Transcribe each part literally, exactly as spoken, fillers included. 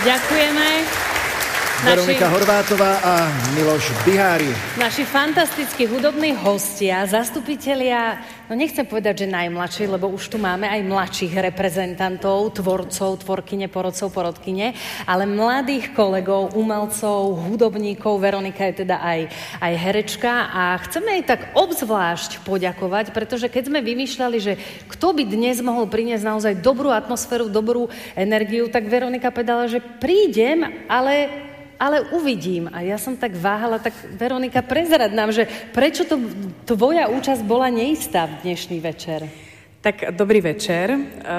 Ďakujeme. Veronika Naši, Horvátová a Miloš Bihári. naši fantastickí hudobní hostia, zastupitelia, no nechcem povedať, že najmladší, lebo už tu máme aj mladších reprezentantov, tvorcov, tvorkyne, porodcov, porodkyne, ale mladých kolegov, umelcov, hudobníkov. Veronika je teda aj, aj herečka a chceme jej tak obzvlášť poďakovať, pretože keď sme vymýšľali, že kto by dnes mohol priniesť naozaj dobrú atmosféru, dobrú energiu, tak Veronika povedala, že prídem, ale... ale uvidím. A ja som tak váhala, tak Veronika, prezrad nám, že prečo to tvoja účasť bola neistá v dnešný večer? Tak dobrý večer.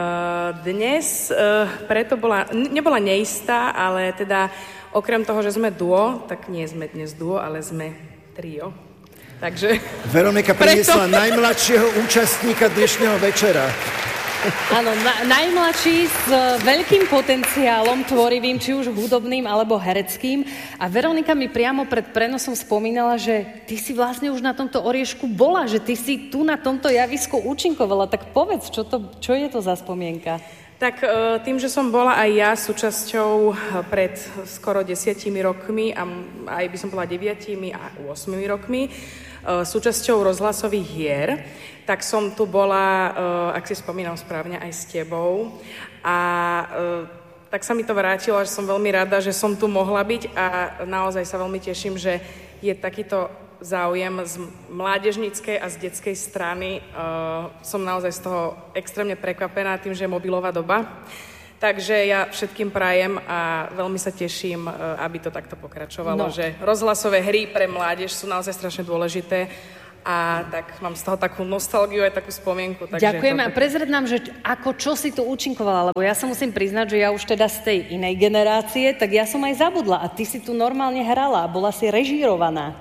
Dnes preto bola, nebola neistá, ale teda okrem toho, že sme duo, tak nie sme dnes duo, ale sme trio. Takže... Veronika priniesla preto... najmladšieho účastníka dnešného večera. Áno, na, najmladší s veľkým potenciálom tvorivým, či už hudobným alebo hereckým. A Veronika mi priamo pred prenosom spomínala, že ty si vlastne už na tomto oriešku bola, že ty si tu na tomto javisku účinkovala. Tak povedz, čo, to, čo je to za spomienka? Tak tým, že som bola aj ja súčasťou pred skoro desiatimi rokmi a aj by som bola deviatimi a ôsmimi rokmi, súčasťou rozhlasových hier, tak som tu bola, ak si spomínam správne, aj s tebou. A tak sa mi to vrátilo, že som veľmi rada, že som tu mohla byť a naozaj sa veľmi teším, že je takýto záujem z mládežníckej a z detskej strany. Som naozaj z toho extrémne prekvapená tým, že je mobilová doba. Takže ja všetkým prajem a veľmi sa teším, aby to takto pokračovalo, no. Že rozhlasové hry pre mládež sú naozaj strašne dôležité a tak mám z toho takú nostalgiu aj takú spomienku. Ďakujeme to... a prezrad nám, že ako čo si tu účinkovala, lebo ja sa musím priznať, že ja už teda z tej inej generácie, tak ja som aj zabudla a ty si tu normálne hrala a bola si režírovaná.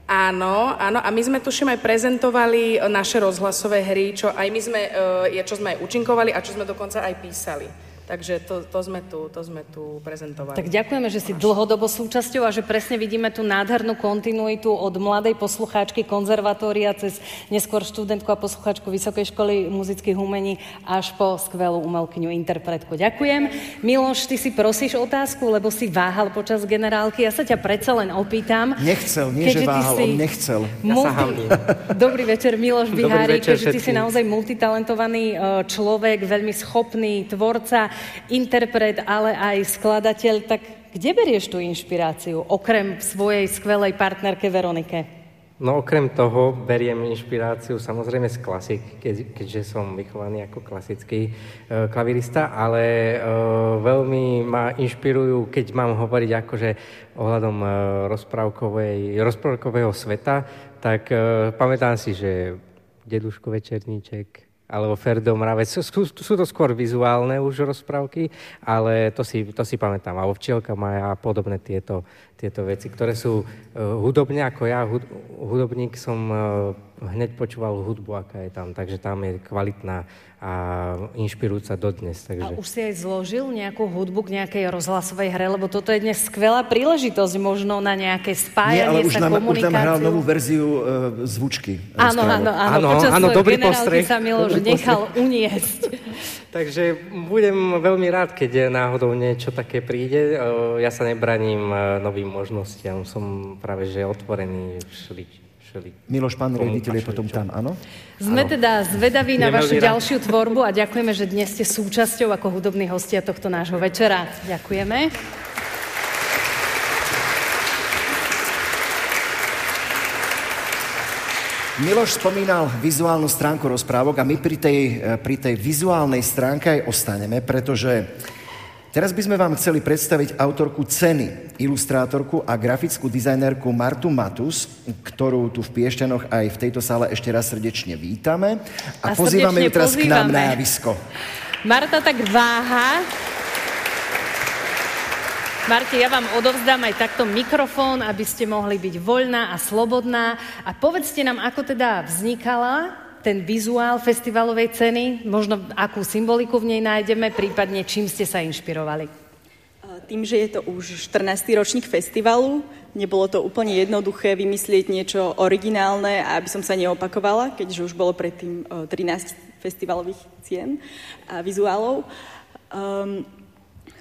Áno, áno, a my sme tuším aj prezentovali naše rozhlasové hry, čo aj my sme, čo sme aj účinkovali a čo sme dokonca aj písali. Takže to, to, sme tu, to sme tu prezentovali. Tak ďakujeme, že si dlhodobo súčasťou a že presne vidíme tú nádhernú kontinuitu od mladej poslucháčky konzervatória cez neskôr študentku a poslucháčku Vysokej školy muzických umení až po skvelú umelkyňu, interpretku. Ďakujem. Miloš, ty si prosíš otázku, lebo si váhal počas generálky. Ja sa ťa predsa len opýtam. Nechcel, nie že váhal, on nechcel. Multi... Ja Dobrý večer, Miloš Bihári, keďže ty si naozaj multitalentovaný človek, veľmi schopný tvorca, interpret, ale aj skladateľ, tak kde berieš tú inšpiráciu, okrem svojej skvelej partnerke Veronike? No okrem toho beriem inšpiráciu samozrejme z klasiky, keď, keďže som vychovaný ako klasický e, klavirista, ale e, veľmi ma inšpirujú, keď mám hovoriť akože ohľadom e, rozprávkovej, rozprávkového sveta, tak e, pamätám si, že Deduško Večerníček, alebo Ferdo Mravec. Sú, sú to skôr vizuálne už rozprávky, ale to si, to si pamätám. A Včielka Maja a podobné tieto, tieto veci, ktoré sú uh, hudobne, ako ja, hud, hudobník, som uh, hneď počúval hudbu, aká je tam. Takže tam je kvalitná a inšpirujúca dodnes. Takže... A už si aj zložil nejakú hudbu k nejakej rozhlasovej hre, lebo toto je dnes skvelá príležitosť možno na nejaké spájanie. Nie, ale už sa, nám, komunikáciu. už nám hral novú verziu uh, zvučky. Áno, áno, áno. Počas áno, dobrý generálky sa Miloš nechal uniesť. Takže budem veľmi rád, keď náhodou niečo také príde. Ja sa nebraním novým možnostiam. Som práve že otvorený všeli. Miloš, pán riaditeľ je potom tam, áno? Sme áno. teda zvedaví na vašu rád. ďalšiu tvorbu a ďakujeme, že dnes ste súčasťou ako hudobní hostia tohto nášho večera. Ďakujeme. Miloš spomínal vizuálnu stránku rozprávok a my pri tej, pri tej vizuálnej stránke aj ostaneme, pretože teraz by sme vám chceli predstaviť autorku ceny, ilustrátorku a grafickú dizajnerku Martu Matus, ktorú tu v Piešťanoch aj v tejto sále ešte raz srdečne vítame a, a pozývame ju teraz pozývame. K nám na javisko. Marta tak váha. Marti, ja vám odovzdám aj takto mikrofón, aby ste mohli byť voľná a slobodná. A povedzte nám, ako teda vznikala ten vizuál festivalovej ceny, možno akú symboliku v nej nájdeme, prípadne čím ste sa inšpirovali? Tým, že je to už štrnásty ročník festivalu, nebolo to úplne jednoduché vymyslieť niečo originálne a aby som sa neopakovala, keďže už bolo predtým trinásť festivalových cien a vizuálov. Um,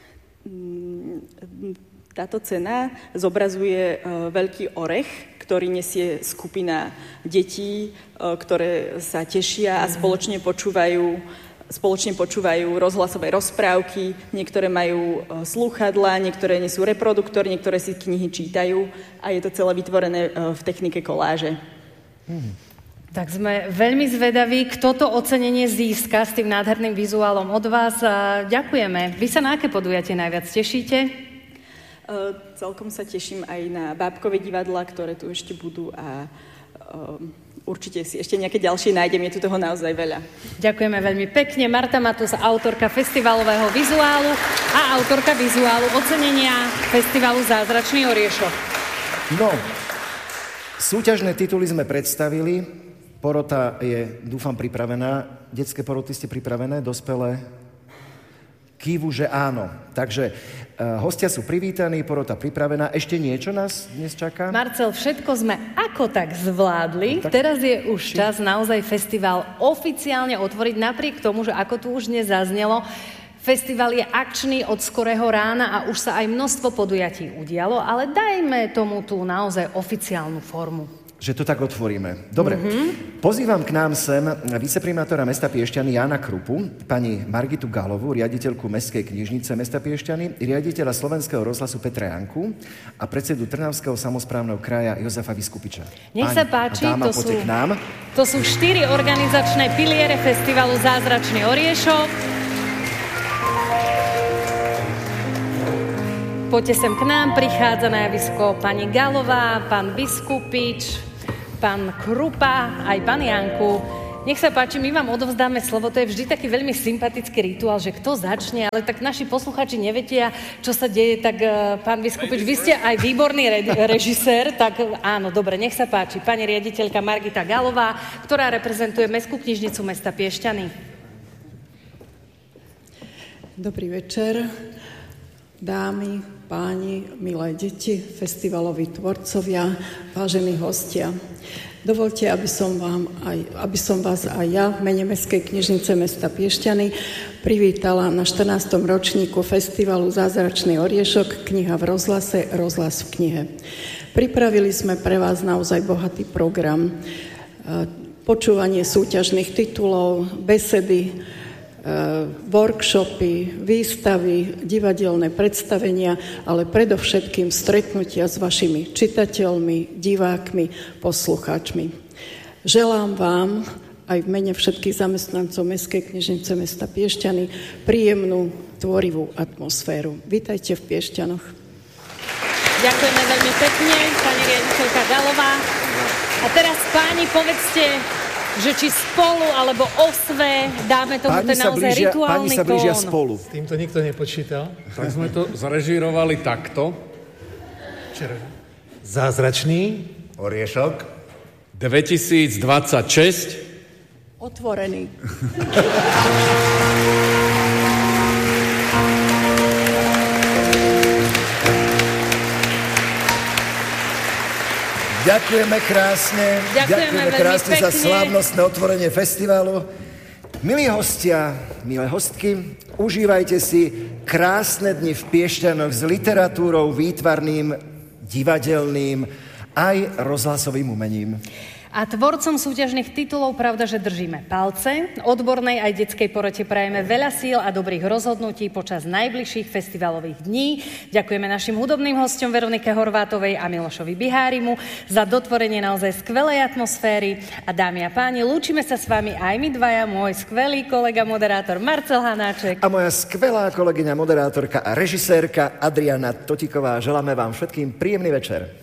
Táto cena zobrazuje veľký orech, ktorý nesie skupina detí, ktoré sa tešia a spoločne počúvajú, spoločne počúvajú rozhlasové rozprávky. Niektoré majú slúchadlá, niektoré nesú reproduktor, niektoré si knihy čítajú a je to celé vytvorené v technike koláže. Hmm. Tak sme veľmi zvedaví, kto to ocenenie získa s tým nádherným vizuálom od vás. Ďakujeme. Vy sa na aké podujatie najviac tešíte? Uh, celkom sa teším aj na bábkové divadlá, ktoré tu ešte budú a uh, určite si ešte nejaké ďalšie nájdem, je tu toho naozaj veľa. Ďakujeme veľmi pekne. Marta Matus, autorka festivalového vizuálu a autorka vizuálu ocenenia festivalu Zázračný oriešok. No, súťažné tituly sme predstavili. Porota je, dúfam, pripravená. Detské poroty ste pripravené? Dospelé? Kývu, že áno. Takže uh, hostia sú privítaní, porota pripravená. Ešte niečo nás dnes čaká? Marcel, všetko sme ako tak zvládli. No, tak... Teraz je už Či... čas naozaj festival oficiálne otvoriť, napriek tomu, že ako tu už dnes zaznelo, festival je akčný od skorého rána a už sa aj množstvo podujatí udialo, ale dajme tomu tú naozaj oficiálnu formu. Že to tak otvoríme. Dobre, mm-hmm. Pozývam k nám sem viceprimátora mesta Piešťany Jána Krupu, pani Margitu Galovú, riaditeľku Mestskej knižnice mesta Piešťany, riaditeľa Slovenského rozhlasu Petra Janku a predsedu Trnavského samosprávneho kraja Jozefa Vyskupiča. Nech Pani, sa páči, dáma, to, sú, k nám. to sú štyri organizačné piliere festivalu Zázračný oriešok. Poďte sem k nám, prichádza na javisko pani Galová, pán Vyskupič, pán Krupa, aj pán Janku. Nech sa páči, my vám odovzdáme slovo, to je vždy taký veľmi sympatický rituál, že kto začne, ale tak naši posluchači nevedia, čo sa deje, tak uh, pán Vyskupič, vy ste aj výborný re- režisér, tak áno, dobre, nech sa páči. Pani riaditeľka Margita Galová, ktorá reprezentuje Mestskú knižnicu mesta Piešťany. Dobrý večer, dámy, páni, milé deti, festivaloví tvorcovia, vážení hostia. Dovoľte, aby som, vám aj, aby som vás aj ja v mene Mestskej knižnice mesta Piešťany privítala na štrnástom ročníku festivalu Zázračný oriešok, kniha v rozhlase, rozhlas v knihe. Pripravili sme pre vás naozaj bohatý program. Počúvanie súťažných titulov, besedy, workshopy, výstavy, divadelné predstavenia, ale predovšetkým stretnutia s vašimi čitateľmi, divákmi, poslucháčmi. Želám vám aj v mene všetkých zamestnancov Mestskej knižnice mesta Piešťany príjemnú, tvorivú atmosféru. Vítajte v Piešťanoch. Ďakujeme veľmi pekne, pani riaditeľka Galová. A teraz, páni, povedzte, že či spolu, alebo osve, dáme tomu ten naozaj blížia, rituálny tón. Páni sa blížia tón. spolu. S týmto nikto nepočítal. Tak sme to zarežírovali takto. Zázračný oriešok dvetisícdvadsaťšesť. Otvorený. Ďakujeme krásne. Ďakujeme, Ďakujeme krásne pekne za slávnostné otvorenie festivalu. Milí hostia, milé hostky, užívajte si krásne dni v Piešťanoch s literatúrou, výtvarným, divadelným, aj rozhlasovým umením. A tvorcom súťažných titulov, pravda, že držíme palce. Odbornej aj detskej porote prajeme veľa síl a dobrých rozhodnutí počas najbližších festivalových dní. Ďakujeme našim hudobným hosťom Veronike Horvátovej a Milošovi Bihárimu za dotvorenie naozaj skvelej atmosféry. A dámy a páni, lúčime sa s vami aj my dvaja, môj skvelý kolega moderátor Marcel Hanáček a moja skvelá kolegyňa moderátorka a režisérka Adriana Totiková. Želáme vám všetkým príjemný večer.